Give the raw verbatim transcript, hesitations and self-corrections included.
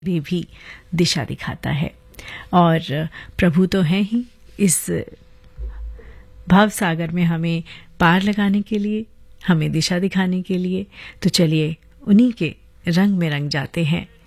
भी भी दिशा दिखाता है। और प्रभु तो हैं ही इस भाव सागर में हमें पार लगाने के लिए, हमें दिशा दिखाने के लिए। तो चलिए उन्हीं के रंग में रंग जाते हैं